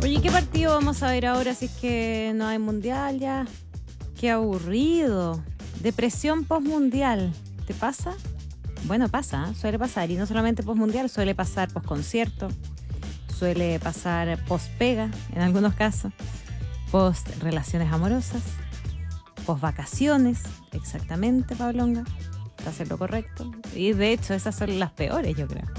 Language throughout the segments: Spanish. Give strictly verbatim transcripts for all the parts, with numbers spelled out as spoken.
Oye, ¿qué partido vamos a ver ahora si es que no hay mundial ya? Qué aburrido. Depresión postmundial. ¿Te pasa? Bueno, pasa, ¿eh? Suele pasar. Y no solamente postmundial, suele pasar postconcierto, suele pasar postpega en algunos casos, post relaciones amorosas, post vacaciones. Exactamente, Pablonga. Estás en lo correcto. Y de hecho, esas son las peores, yo creo.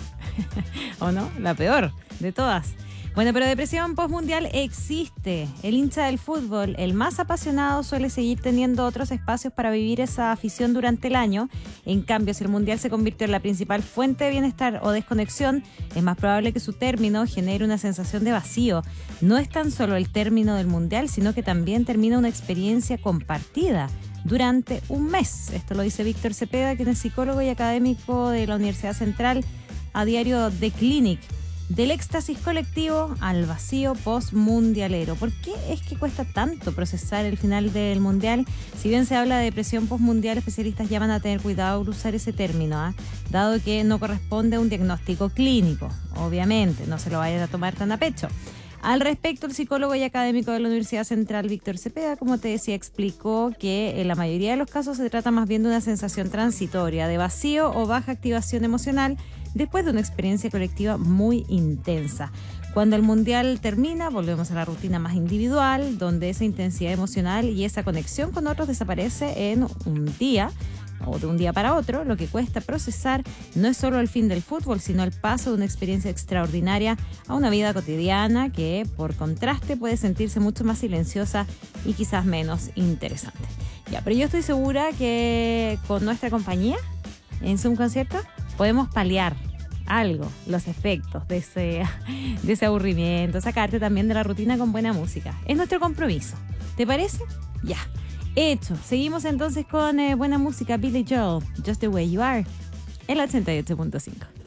¿O no? La peor de todas. Bueno, pero depresión postmundial existe. El hincha del fútbol, el más apasionado, suele seguir teniendo otros espacios para vivir esa afición durante el año. En cambio, si el mundial se convirtió en la principal fuente de bienestar o desconexión, es más probable que su término genere una sensación de vacío. No es tan solo el término del mundial, sino que también termina una experiencia compartida durante un mes. Esto lo dice Víctor Cepeda, quien es psicólogo y académico de la Universidad Central, a diario The Clinic. Del éxtasis colectivo al vacío postmundialero. ¿Por qué es que cuesta tanto procesar el final del mundial? Si bien se habla de depresión postmundial, especialistas llaman a tener cuidado al usar ese término, ¿eh? Dado que no corresponde a un diagnóstico clínico. Obviamente, no se lo vayan a tomar tan a pecho. Al respecto, el psicólogo y académico de la Universidad Central, Víctor Cepeda, como te decía, explicó que en la mayoría de los casos se trata más bien de una sensación transitoria, de vacío o baja activación emocional, después de una experiencia colectiva muy intensa. Cuando el mundial termina, volvemos a la rutina más individual, donde esa intensidad emocional y esa conexión con otros desaparece en un día o de un día para otro. Lo que cuesta procesar no es solo el fin del fútbol, sino el paso de una experiencia extraordinaria a una vida cotidiana que, por contraste, puede sentirse mucho más silenciosa y quizás menos interesante. Ya, pero yo estoy segura que con nuestra compañía en Zoom Concierto podemos paliar algo, los efectos de ese, de ese aburrimiento, sacarte también de la rutina con buena música. Es nuestro compromiso. ¿Te parece? Ya. Hecho. Seguimos entonces con eh, buena música. Billy Joel, Just the Way You Are, el ochenta y ocho punto cinco.